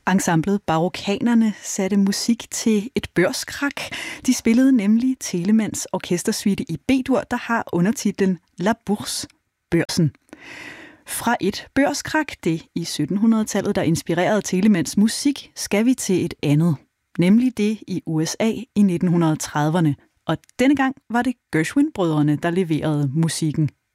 Ensemblet Barokanerne satte musik til et børskrak. De spillede nemlig Telemanns orkestersuite i B-dur, der har undertitlen La Bourse, børsen. Fra et børskrak, det i 1700-tallet, der inspirerede Telemanns musik, skal vi til et andet. Nemlig det i USA i 1930'erne. Og denne gang var det Gershwin-brødrene, der leverede musikken.